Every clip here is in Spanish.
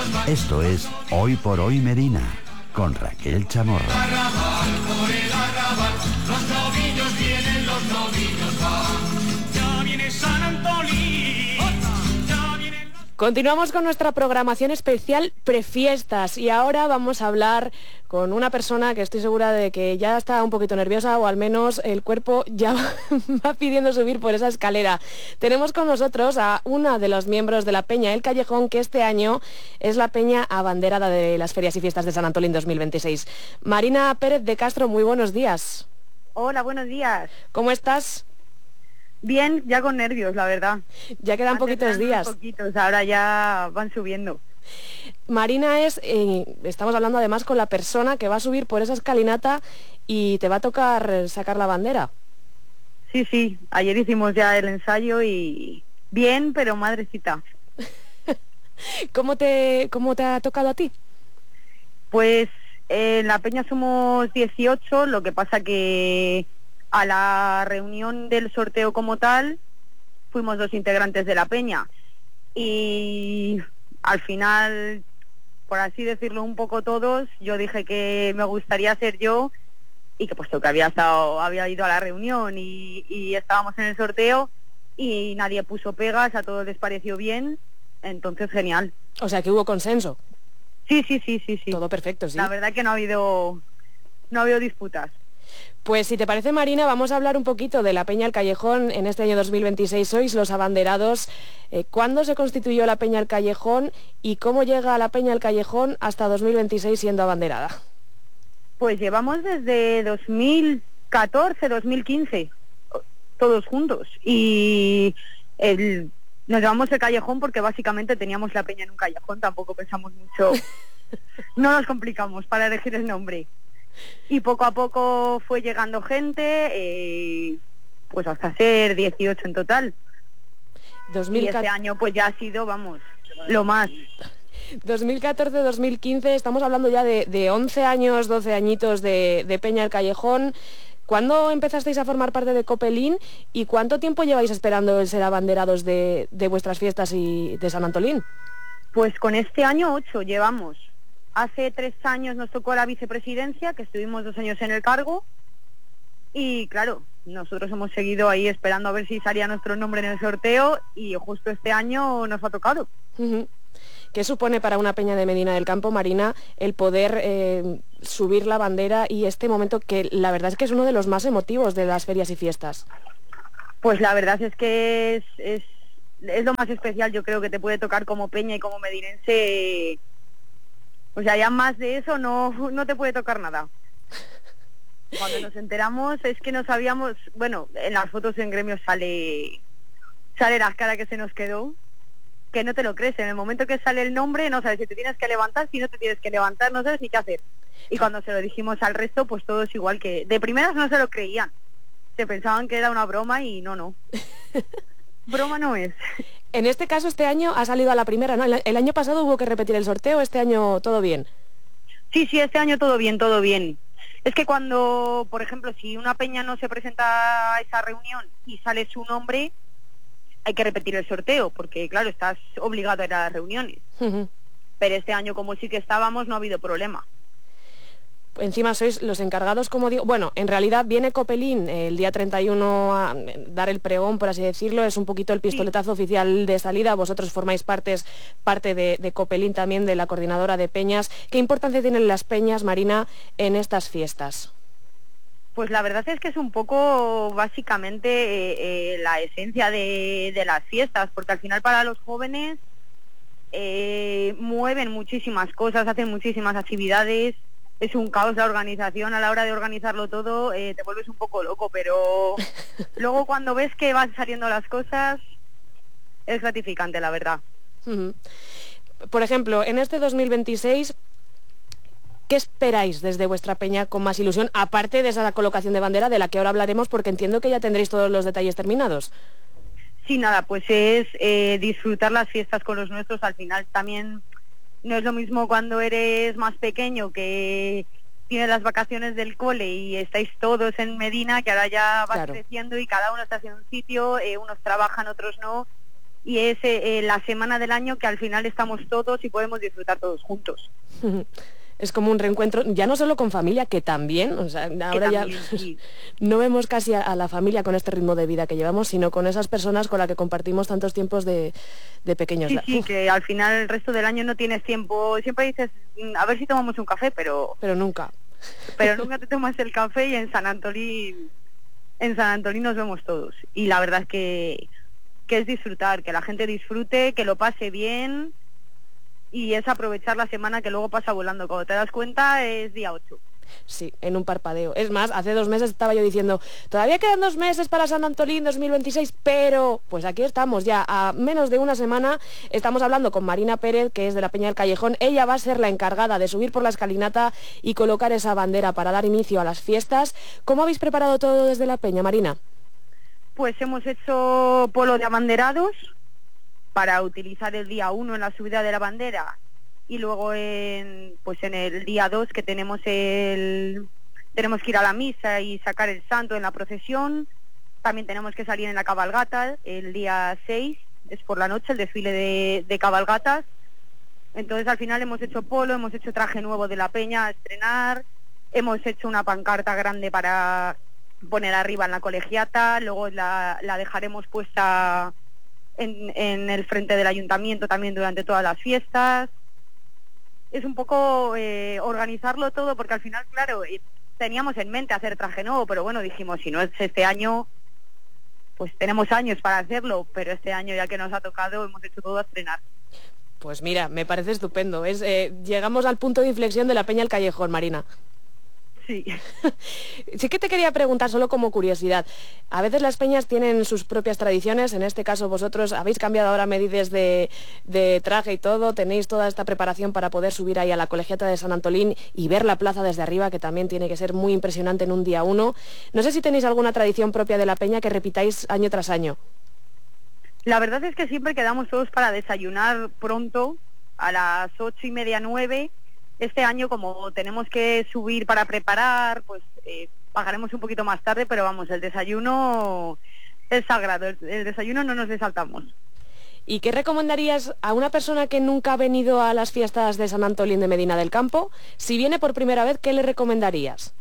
Esto es Hoy por Hoy Medina, con Raquel Chamorro. Por el arrabal, los novillos vienen, los novillos van. Ya viene San Antolín, ya vienen... Continuamos con nuestra programación especial prefiestas y ahora vamos a hablar con una persona que estoy segura de que ya está un poquito nerviosa o al menos el cuerpo ya va pidiendo subir por esa escalera. Tenemos con nosotros a una de los miembros de la Peña El Callejón, que este año es la peña abanderada de las Ferias y Fiestas de San Antolín 2026. Marina Pérez de Castro, muy buenos días. Hola, buenos días. ¿Cómo estás? Bien, ya con nervios, la verdad. Ya quedan poquitos días. Poquitos, ahora ya van subiendo. Marina estamos hablando además con la persona que va a subir por esa escalinata y te va a tocar sacar la bandera. Sí, ayer hicimos ya el ensayo y bien, pero madrecita. ¿Cómo te ha tocado a ti? Pues en la peña somos 18, lo que pasa que a la reunión del sorteo como tal fuimos 2 integrantes de la peña y al final, por así decirlo un poco todos, yo dije que me gustaría ser yo y que puesto que había ido a la reunión y estábamos en el sorteo y nadie puso pegas, a todos les pareció bien, entonces genial. O sea que hubo consenso. Sí. Todo perfecto, sí. La verdad que no ha habido disputas. Pues si te parece, Marina, vamos a hablar un poquito de la Peña El Callejón en este año 2026. Sois los abanderados. ¿Cuándo se constituyó la Peña El Callejón y cómo llega la Peña El Callejón hasta 2026 siendo abanderada? Pues llevamos desde 2014, 2015, todos juntos. Y nos llamamos El Callejón porque básicamente teníamos la peña en un callejón, tampoco pensamos mucho, no nos complicamos para elegir el nombre. Y poco a poco fue llegando gente, pues hasta ser 18 en total. Y este año pues ya ha sido, vamos, lo más. 2014-2015, estamos hablando ya de 11 años, 12 añitos de Peña El Callejón. ¿Cuándo empezasteis a formar parte de Copelín y cuánto tiempo lleváis esperando el ser abanderados de vuestras fiestas y de San Antolín? Pues con este año 8 llevamos. Hace 3 años nos tocó la vicepresidencia, que estuvimos 2 años en el cargo, y claro, nosotros hemos seguido ahí esperando a ver si salía nuestro nombre en el sorteo, y justo este año nos ha tocado. Uh-huh. ¿Qué supone para una peña de Medina del Campo, Marina, el poder subir la bandera y este momento que la verdad es que es uno de los más emotivos de las ferias y fiestas? Pues la verdad es que es lo más especial, yo creo, que te puede tocar como peña y como medinense. O sea, ya más de eso no te puede tocar nada. Cuando nos enteramos es que no sabíamos, bueno, en las fotos en gremio sale la cara que se nos quedó, que no te lo crees. En el momento que sale el nombre no sabes si te tienes que levantar, si no te tienes que levantar, no sabes ni qué hacer. Y cuando se lo dijimos al resto, pues todos igual, que de primeras no se lo creían. Se pensaban que era una broma y no. Broma no es. En este caso, este año ha salido a la primera, ¿no? El año pasado hubo que repetir el sorteo, este año todo bien. Sí, este año todo bien. Es que cuando, por ejemplo, si una peña no se presenta a esa reunión y sale su nombre, hay que repetir el sorteo, porque claro, estás obligado a ir a las reuniones. Uh-huh. Pero este año, como sí que estábamos, no ha habido problema. Encima sois los encargados, como digo, bueno, en realidad viene Copelín el día 31 a dar el pregón, por así decirlo, es un poquito el pistoletazo oficial de salida, vosotros formáis parte de Copelín también, de la coordinadora de peñas. ¿Qué importancia tienen las peñas, Marina, en estas fiestas? Pues la verdad es que es un poco básicamente la esencia de las fiestas, porque al final para los jóvenes mueven muchísimas cosas, hacen muchísimas actividades. Es un caos la organización, a la hora de organizarlo todo te vuelves un poco loco, pero luego cuando ves que van saliendo las cosas es gratificante, la verdad. Uh-huh. Por ejemplo, en este 2026, ¿qué esperáis desde vuestra peña con más ilusión, aparte de esa colocación de bandera de la que ahora hablaremos, porque entiendo que ya tendréis todos los detalles terminados? Sí, nada, pues es disfrutar las fiestas con los nuestros. Al final también no es lo mismo cuando eres más pequeño, que tienes las vacaciones del cole y estáis todos en Medina, que ahora ya vas creciendo y cada uno está en un sitio, unos trabajan, otros no, y es la semana del año que al final estamos todos y podemos disfrutar todos juntos. Es como un reencuentro, ya no solo con familia, que también, o sea, ahora también, ya sí. no vemos casi a la familia con este ritmo de vida que llevamos, sino con esas personas con las que compartimos tantos tiempos de pequeños. Sí, que al final el resto del año no tienes tiempo, siempre dices, a ver si tomamos un café, pero nunca. Pero nunca te tomas el café, y en San Antolín nos vemos todos. Y la verdad es que es disfrutar, que la gente disfrute, que lo pase bien, y es aprovechar la semana que luego pasa volando. Cuando te das cuenta es día 8. Sí, en un parpadeo. Es más, hace 2 meses estaba yo diciendo, todavía quedan 2 meses para San Antolín 2026, pero pues aquí estamos ya, a menos de una semana. Estamos hablando con Marina Pérez, que es de la Peña del Callejón. Ella va a ser la encargada de subir por la escalinata y colocar esa bandera para dar inicio a las fiestas. ¿Cómo habéis preparado todo desde la Peña, Marina? Pues hemos hecho polo de abanderados para utilizar el día 1 en la subida de la bandera, y luego en el día 2 que tenemos que ir a la misa y sacar el santo en la procesión. También tenemos que salir en la cabalgata el día 6, es por la noche el desfile de cabalgatas. Entonces al final hemos hecho polo, hemos hecho traje nuevo de la Peña a estrenar, hemos hecho una pancarta grande para poner arriba en la colegiata, luego la dejaremos puesta en el frente del ayuntamiento también durante todas las fiestas. Es un poco organizarlo todo, porque al final, claro, teníamos en mente hacer traje nuevo, pero bueno, dijimos, si no es este año, pues tenemos años para hacerlo, pero este año ya que nos ha tocado, hemos hecho todo a estrenar. Pues mira, me parece estupendo. Llegamos al punto de inflexión de la Peña del Callejón, Marina. Sí. Sí que te quería preguntar, solo como curiosidad, a veces las peñas tienen sus propias tradiciones, en este caso vosotros habéis cambiado ahora medidas de traje y todo, tenéis toda esta preparación para poder subir ahí a la colegiata de San Antolín y ver la plaza desde arriba, que también tiene que ser muy impresionante en un día 1. No sé si tenéis alguna tradición propia de la peña que repitáis año tras año. La verdad es que siempre quedamos todos para desayunar pronto, a las 8:30, 9. Este año, como tenemos que subir para preparar, pues bajaremos un poquito más tarde, pero vamos, el desayuno es sagrado, el desayuno no nos le saltamos. ¿Y qué recomendarías a una persona que nunca ha venido a las fiestas de San Antolín de Medina del Campo? Si viene por primera vez, ¿qué le recomendarías?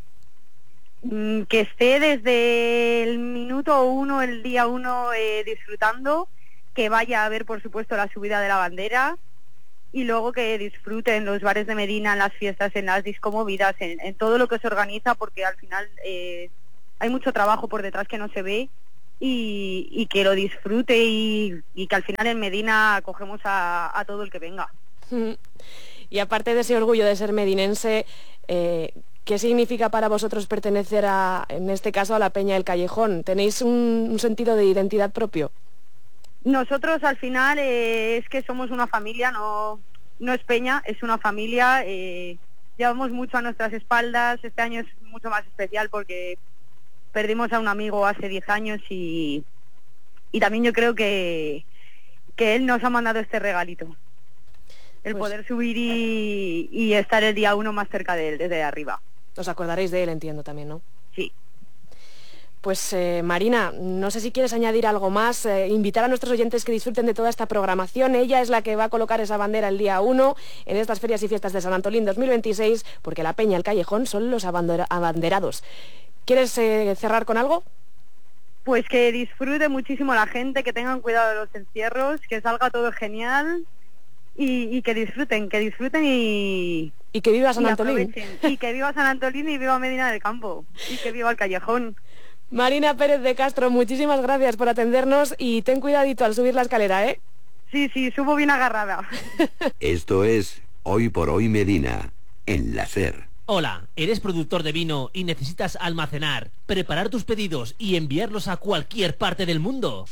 Que esté desde el minuto 1, el día 1, disfrutando, que vaya a ver, por supuesto, la subida de la bandera, y luego que disfrute en los bares de Medina, en las fiestas, en las discomovidas, en todo lo que se organiza, porque al final hay mucho trabajo por detrás que no se ve, y que lo disfrute, y que al final en Medina acogemos a todo el que venga. Y aparte de ese orgullo de ser medinense, ¿qué significa para vosotros pertenecer en este caso, a la Peña del Callejón? ¿Tenéis un sentido de identidad propio? Nosotros al final es que somos una familia, no es peña, es una familia. Llevamos mucho a nuestras espaldas. Este año es mucho más especial porque perdimos a un amigo hace 10 años y también yo creo que él nos ha mandado este regalito, el poder subir y estar el día 1 más cerca de él, desde arriba. Os acordaréis de él, entiendo también, ¿no? Sí. Pues Marina, no sé si quieres añadir algo más, invitar a nuestros oyentes que disfruten de toda esta programación. Ella es la que va a colocar esa bandera el día 1 en estas ferias y fiestas de San Antolín 2026, porque la Peña, el Callejón son los abanderados. ¿Quieres cerrar con algo? Pues que disfrute muchísimo la gente, que tengan cuidado de los encierros, que salga todo genial y que disfruten y que viva San Antolín. Y que viva San Antolín y viva Medina del Campo y que viva el Callejón. Marina Pérez de Castro, muchísimas gracias por atendernos y ten cuidadito al subir la escalera, ¿eh? Sí, subo bien agarrada. Esto es Hoy por Hoy Medina, en la SER. Hola, ¿eres productor de vino y necesitas almacenar, preparar tus pedidos y enviarlos a cualquier parte del mundo?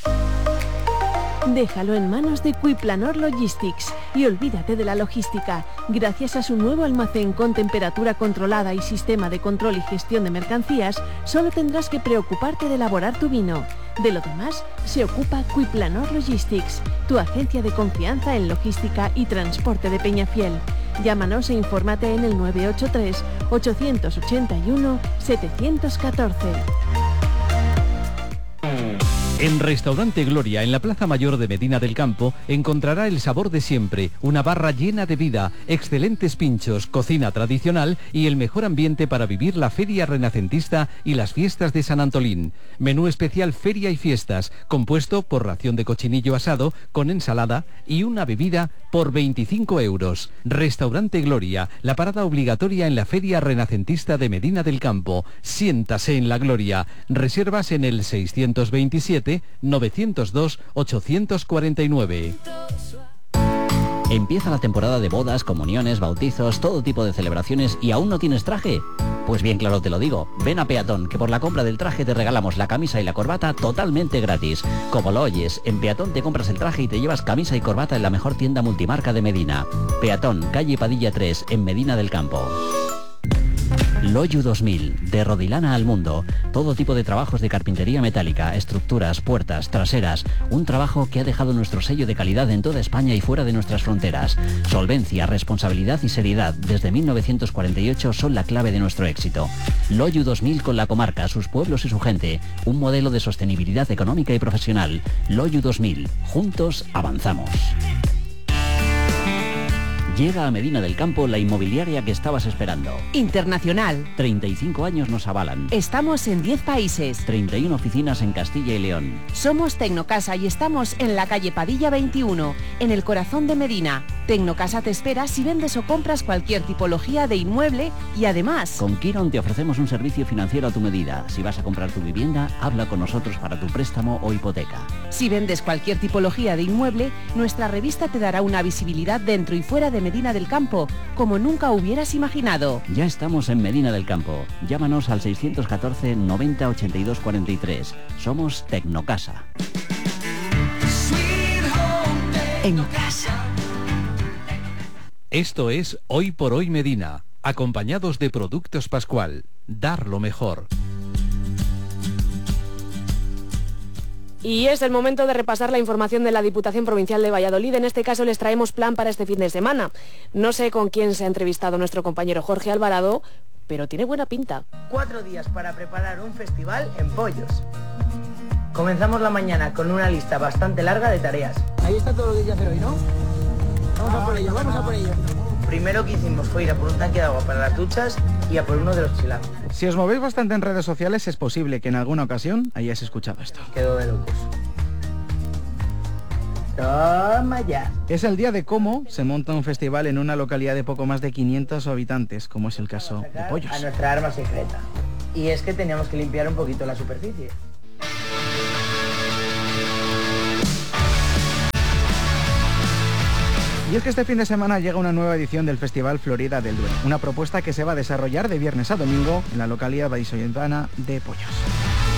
Déjalo en manos de Quiplanor Logistics y olvídate de la logística. Gracias a su nuevo almacén con temperatura controlada y sistema de control y gestión de mercancías, solo tendrás que preocuparte de elaborar tu vino. De lo demás, se ocupa Quiplanor Logistics, tu agencia de confianza en logística y transporte de Peñafiel. Llámanos e infórmate en el 983 881 714. En Restaurante Gloria, en la Plaza Mayor de Medina del Campo, encontrará el sabor de siempre, una barra llena de vida, excelentes pinchos, cocina tradicional y el mejor ambiente para vivir la Feria Renacentista y las fiestas de San Antolín. Menú especial Feria y Fiestas, compuesto por ración de cochinillo asado con ensalada y una bebida por 25 euros. Restaurante Gloria, la parada obligatoria en la Feria Renacentista de Medina del Campo. Siéntase en la gloria. Reservas en el 627-902-849. Empieza la temporada de bodas, comuniones, bautizos, todo tipo de celebraciones y ¿aún no tienes traje? Pues bien, claro te lo digo, ven a Peatón, que por la compra del traje te regalamos la camisa y la corbata totalmente gratis. Como lo oyes, en Peatón te compras el traje y te llevas camisa y corbata en la mejor tienda multimarca de Medina. Peatón, calle Padilla 3, en Medina del Campo. Loyu 2000, de Rodilana al mundo. Todo tipo de trabajos de carpintería metálica, estructuras, puertas, traseras. Un trabajo que ha dejado nuestro sello de calidad en toda España y fuera de nuestras fronteras. Solvencia, responsabilidad y seriedad desde 1948 son la clave de nuestro éxito. Loyu 2000 con la comarca, sus pueblos y su gente. Un modelo de sostenibilidad económica y profesional. Loyu 2000. Juntos avanzamos. Llega a Medina del Campo la inmobiliaria que estabas esperando. Internacional. 35 años nos avalan. Estamos en 10 países. 31 oficinas en Castilla y León. Somos Tecnocasa y estamos en la calle Padilla 21, en el corazón de Medina. Tecnocasa te espera si vendes o compras cualquier tipología de inmueble y además... Con Quiron te ofrecemos un servicio financiero a tu medida. Si vas a comprar tu vivienda, habla con nosotros para tu préstamo o hipoteca. Si vendes cualquier tipología de inmueble, nuestra revista te dará una visibilidad dentro y fuera de Medina del Campo, como nunca hubieras imaginado. Ya estamos en Medina del Campo. Llámanos al 614 90 82 43. Somos Tecnocasa. En casa. Esto es Hoy por Hoy Medina, acompañados de Productos Pascual. Dar lo mejor. Y es el momento de repasar la información de la Diputación Provincial de Valladolid. En este caso les traemos plan para este fin de semana. No sé con quién se ha entrevistado nuestro compañero Jorge Alvarado, pero tiene buena pinta. 4 días para preparar un festival en Pollos. Comenzamos la mañana con una lista bastante larga de tareas. Ahí está todo lo que hay que hacer hoy, ¿no? Vamos a por ello, vamos a por ello. Primero que hicimos fue ir a por un tanque de agua para las duchas y a por uno de los chilangos. Si os movéis bastante en redes sociales, es posible que en alguna ocasión hayáis escuchado esto. Quedó de locos. Toma ya. Es el día de cómo se monta un festival en una localidad de poco más de 500 habitantes, como es el caso de Pollos. A nuestra arma secreta. Y es que teníamos que limpiar un poquito la superficie. Y es que este fin de semana llega una nueva edición del Festival Florida del Duero, una propuesta que se va a desarrollar de viernes a domingo en la localidad vallisoletana de Pollos.